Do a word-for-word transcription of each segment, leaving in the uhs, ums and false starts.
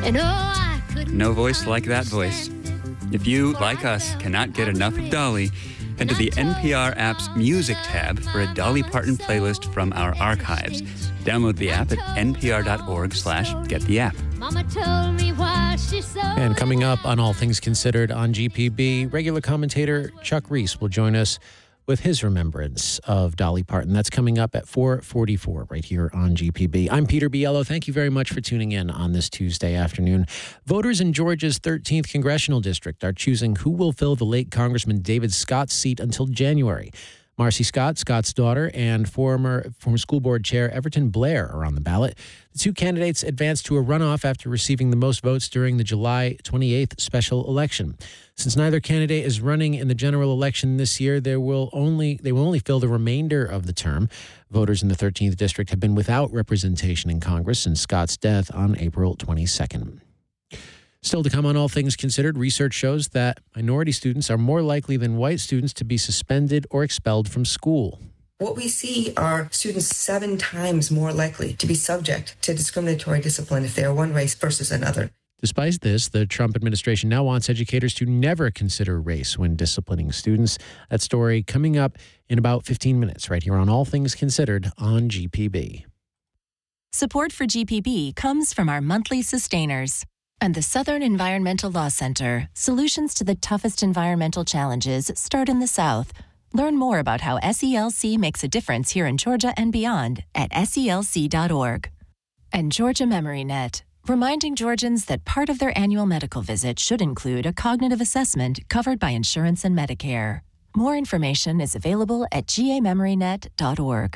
And oh, I couldn't No voice like that voice. If you, like us, cannot get enough of Dolly, head to the N P R app's Music tab for a Dolly Parton playlist from our archives. Download the app at npr.org slash get the app. Mama told me why she's so. And coming up on All Things Considered on G P B, regular commentator Chuck Reese will join us with his remembrance of Dolly Parton. That's coming up at four forty-four right here on G P B. I'm Peter Biello. Thank you very much for tuning in on this Tuesday afternoon. Voters in Georgia's thirteenth Congressional District are choosing who will fill the late Congressman David Scott's seat until January. Marcy Scott, Scott's daughter, and former former school board chair Everton Blair are on the ballot. The two candidates advanced to a runoff after receiving the most votes during the July twenty-eighth special election. Since neither candidate is running in the general election this year, there will only they will only fill the remainder of the term. Voters in the thirteenth district have been without representation in Congress since Scott's death on April twenty-second. Still to come on All Things Considered, research shows that minority students are more likely than white students to be suspended or expelled from school. What we see are students seven times more likely to be subject to discriminatory discipline if they are one race versus another. Despite this, the Trump administration now wants educators to never consider race when disciplining students. That story coming up in about fifteen minutes right here on All Things Considered on G P B. Support for G P B comes from our monthly sustainers and the Southern Environmental Law Center. Solutions to the toughest environmental challenges start in the South. Learn more about how S E L C makes a difference here in Georgia and beyond at S E L C dot org. And Georgia Memory Net, reminding Georgians that part of their annual medical visit should include a cognitive assessment covered by insurance and Medicare. More information is available at G A memory net dot org.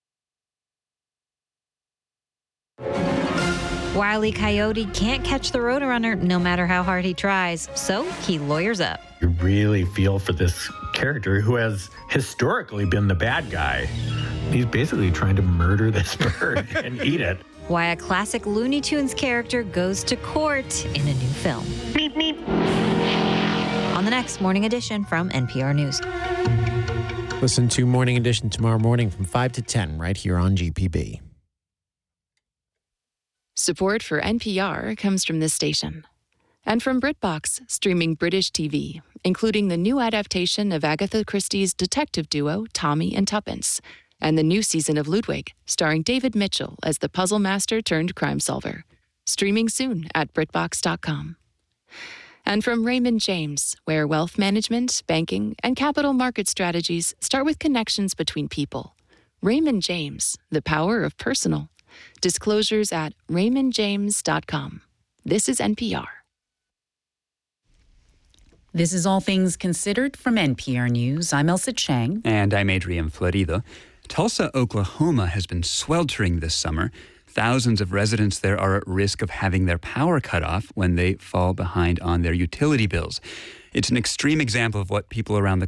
Wile E. Coyote can't catch the Roadrunner no matter how hard he tries, so he lawyers up. You really feel for this character who has historically been the bad guy. He's basically trying to murder this bird and eat it. Why a classic Looney Tunes character goes to court in a new film. Meep, meep. On the next Morning Edition from N P R News. Listen to Morning Edition tomorrow morning from five to ten right here on G P B. Support for N P R comes from this station. And from BritBox, streaming British T V, including the new adaptation of Agatha Christie's detective duo Tommy and Tuppence, and the new season of Ludwig, starring David Mitchell as the puzzle master turned crime solver. Streaming soon at BritBox dot com. And from Raymond James, where wealth management, banking, and capital market strategies start with connections between people. Raymond James, the power of personal. Disclosures at raymond james dot com. This is N P R. This is All Things Considered from N P R News. I'm Elsa Chang. And I'm Adrian Florido. Tulsa, Oklahoma has been sweltering this summer. Thousands of residents there are at risk of having their power cut off when they fall behind on their utility bills. It's an extreme example of what people around the